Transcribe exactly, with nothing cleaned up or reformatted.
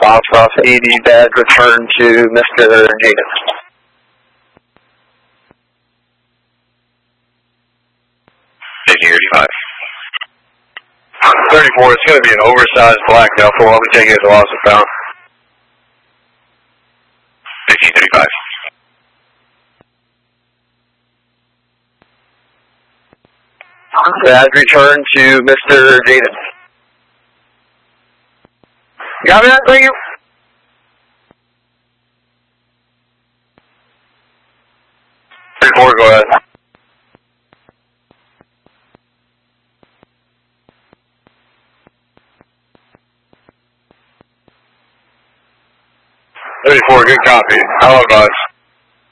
Box off eighty, badge return to Mister Jaden. eighty-five. thirty-four, it's going to be an oversized black duffel. I'll be taking it as a loss of found. fifteen thirty-five. Badge return to Mister Jaden. Got that? Thank you. thirty-four, go ahead. thirty-four, good copy. I'll advise.